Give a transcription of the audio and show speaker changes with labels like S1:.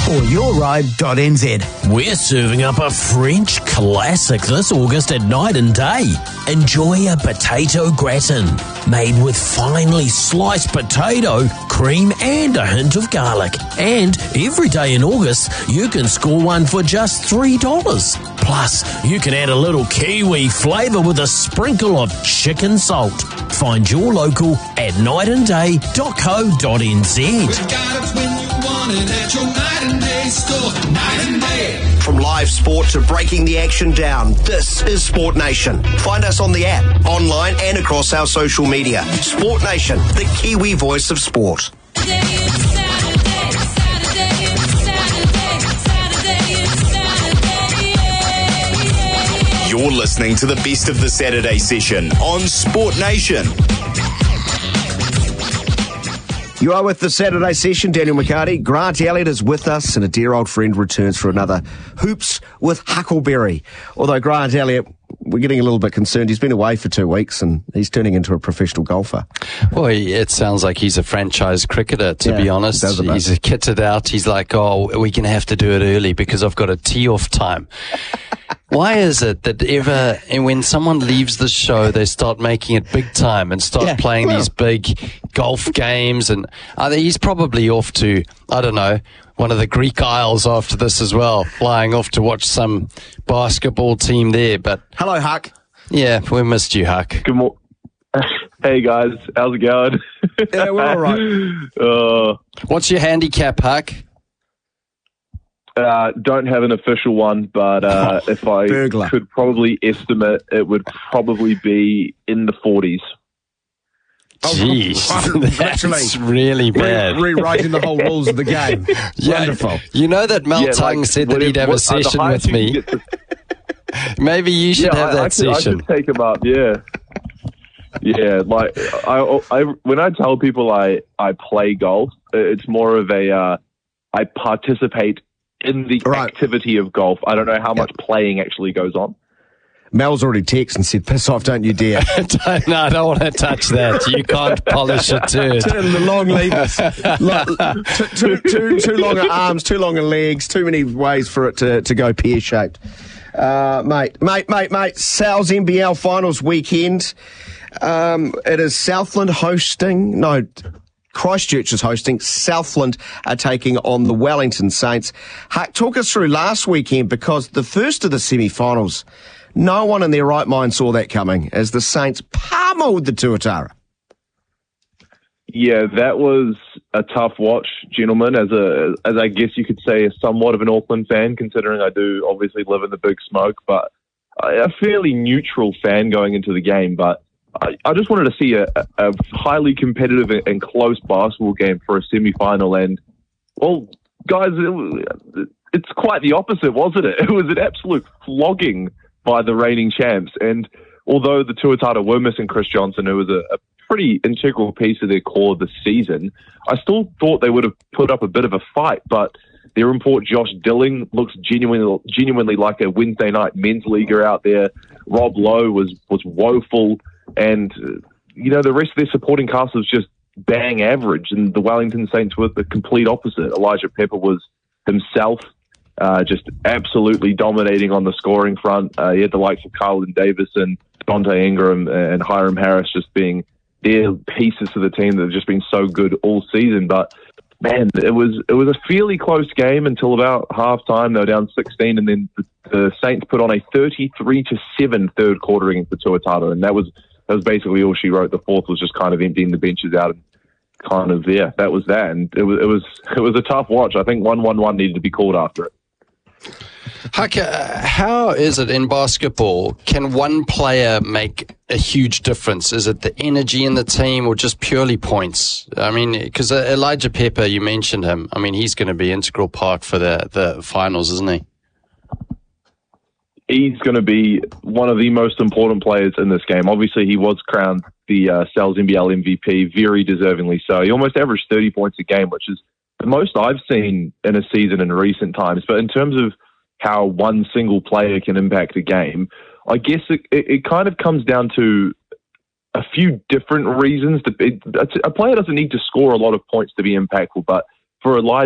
S1: or yourride.nz.
S2: We're serving up a French classic this August at Night and Day. Enjoy a potato gratin made with finely sliced potato, cream and a hint of garlic. And every day in August, you can score one for just $3. Plus, you can add a little kiwi flavour with a sprinkle of chicken salt. Find your local at nightandday.co.nz.
S3: We've got it when you want it at your Night and Day store. Night and Day.
S4: From live sport to breaking the action down, this is Sport Nation. Find us on the app, online and across our social media. Sport Nation, the Kiwi voice of sport.
S5: You're listening to the best of the Saturday session on Sport Nation.
S4: You are with the Saturday session, Daniel McCarty. Grant Elliott is with us, and a dear old friend returns for another Hoops with Huckleberry. Although Grant Elliott, we're getting a little bit concerned. He's been away for 2 weeks, and he's turning into a professional golfer.
S6: Well, it sounds like he's a franchise cricketer, to be honest. He's kitted out. He's like, we're going to have to do it early because I've got a tee-off time. Why is it that when someone leaves the show, they start making it big time and start playing these big golf games? And he's probably off to, I don't know, one of the Greek Isles after this as well, flying off to watch some basketball team there. But
S4: hello, Huck.
S6: Yeah, we missed you, Huck.
S7: Good morning. Hey, guys. How's it going?
S4: Yeah, we're all right.
S6: What's your handicap, Huck?
S7: Don't have an official one, but if I could probably estimate, it would probably be in the 40s.
S6: Jeez, that's really bad.
S4: Rewriting the whole rules of the game. Wonderful.
S6: You know that Mel Tung said that he'd have a session with me. Maybe you should have that session.
S7: I should take him up, yeah. Like, I when I tell people I play golf, it's more of a, I participate in the activity of golf. I don't know how much playing actually goes on.
S4: Mel's already texted and said, piss off, don't you dare.
S6: No, I don't want to touch that. You can't polish a turd.
S4: The long levers. Too longer arms, too longer legs, too many ways for it to go pear-shaped. Mate, Sal's NBL Finals weekend. It is Southland hosting, Christchurch is hosting. Southland are taking on the Wellington Saints. Huck, talk us through last weekend, because the first of the semi-finals, no one in their right mind saw that coming as the Saints pummeled the Tuatara.
S7: Yeah, that was a tough watch, gentlemen, as I guess you could say, somewhat of an Auckland fan, considering I do obviously live in the Big Smoke, but a fairly neutral fan going into the game. But I just wanted to see a highly competitive and close basketball game for a semi-final. And, well, guys, it's quite the opposite, wasn't it? It was an absolute flogging by the reigning champs. And although the Tuatara were missing Chris Johnson, who was a pretty integral piece of their core this season, I still thought they would have put up a bit of a fight. But their import, Josh Dilling, looks genuinely like a Wednesday night men's leaguer out there. Rob Lowe was woeful. And, the rest of their supporting cast was just bang average. And the Wellington Saints were the complete opposite. Elijah Pepper was himself, just absolutely dominating on the scoring front. He had the likes of Carlton Davis and Dante Ingram and Hiram Harris just being their pieces to the team that have just been so good all season. But, man, it was a fairly close game until about halftime. They were down 16, and then the Saints put on a 33-7 third quarter against the Tuatara, and that was basically all she wrote. The fourth was just kind of emptying the benches out, and that was that. And it was a tough watch. I think 1-1-1 needed to be called after it.
S6: Huck, how is it in basketball? Can one player make a huge difference? Is it the energy in the team or just purely points? I mean, because Elijah Pepper, you mentioned him. I mean, he's going to be integral part for the finals, isn't he?
S7: He's going to be one of the most important players in this game. Obviously, he was crowned the Sal's NBL MVP, very deservingly so. He almost averaged 30 points a game, which is the most I've seen in a season in recent times. But in terms of how one single player can impact a game, I guess it kind of comes down to a few different reasons. A player doesn't need to score a lot of points to be impactful, but for Elijah